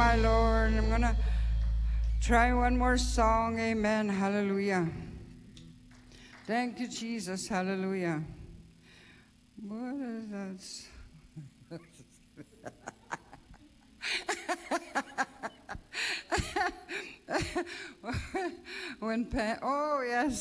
my Lord. I'm going to try one more song. Amen. Hallelujah. Thank you, Jesus. Hallelujah. What is that? Oh, yes.